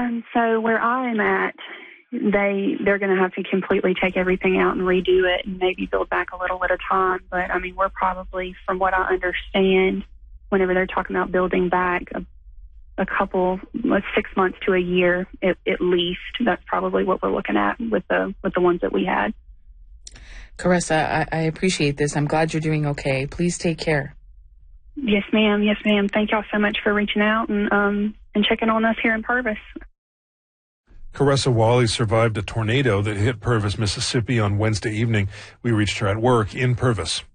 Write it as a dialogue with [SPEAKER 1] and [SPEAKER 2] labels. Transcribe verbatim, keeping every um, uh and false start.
[SPEAKER 1] Um, so where I'm at, they, they're going to have to completely take everything out and redo it and maybe build back a little at a time. But, I mean, we're probably, from what I understand, whenever they're talking about building back a, a couple, like six months to a year at, at least, that's probably what we're looking at with the with the ones that we had.
[SPEAKER 2] Caressa, I, I appreciate this. I'm glad you're doing okay. Please take care.
[SPEAKER 1] Yes, ma'am. Yes, ma'am. Thank y'all so much for reaching out and um and checking on us here in Purvis.
[SPEAKER 3] Caressa Wally survived a tornado that hit Purvis, Mississippi on Wednesday evening. We reached her at work in Purvis.